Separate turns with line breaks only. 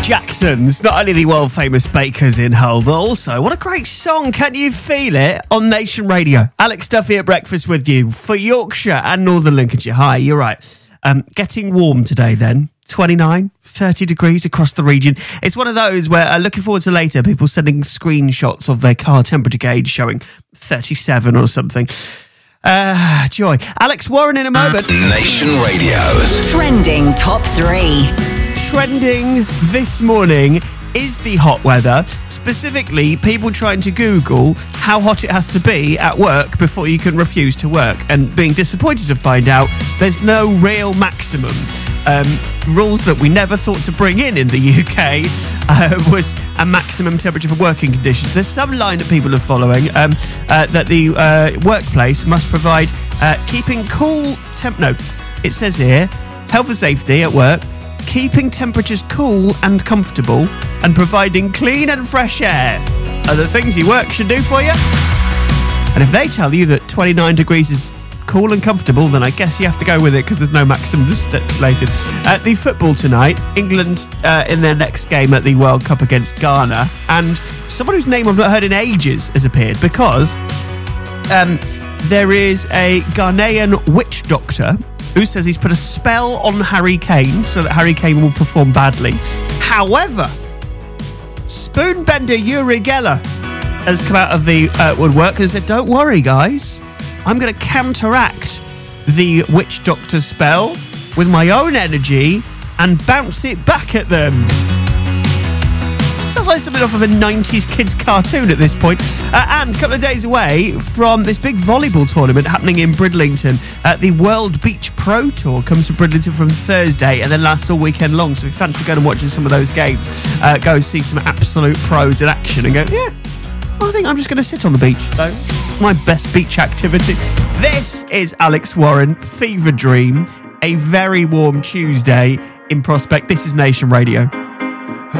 Jacksons, not only the world famous bakers in Hull, but also what a great song. Can you feel it on Nation Radio? Alex Duffy at breakfast with you for Yorkshire and Northern Lincolnshire. Hi, you're right. Getting warm today then. 29, 30 degrees across the region. It's one of those where, looking forward to later, people sending screenshots of their car temperature gauge showing 37 or something. Joy. Alex Warren in a moment.
Nation Radio's
Trending Top 3.
Trending this morning is the hot weather, specifically people trying to Google how hot it has to be at work before you can refuse to work, and being disappointed to find out there's no real maximum. Rules that we never thought to bring in the UK was a maximum temperature for working conditions. There's some line that people are following that the workplace must provide keeping cool it says here, health and safety at work, keeping temperatures cool and comfortable, and providing clean and fresh air are the things your work should do for you. And if they tell you that 29 degrees is cool and comfortable, then I guess you have to go with it because there's no maximum stipulated. The football tonight, England in their next game at the World Cup against Ghana, and someone whose name I've not heard in ages has appeared because there is a Ghanaian witch doctor who says he's put a spell on Harry Kane so that Harry Kane will perform badly. However, spoonbender Uri Geller has come out of the woodwork and said, don't worry, guys. I'm going to counteract the witch doctor spell with my own energy and bounce it back at them. Sounds like something off of a 90s kids cartoon at this point. And a couple of days away from this big volleyball tournament happening in Bridlington. The World Beach Pro Tour comes to Bridlington from Thursday and then lasts all weekend long. So if you fancy going and watching some of those games, go see some absolute pros in action and go, yeah, I think I'm just going to sit on the beach, though. My best beach activity. This is Alex Warren, Fever Dream, a very warm Tuesday in Prospect. This is Nation Radio.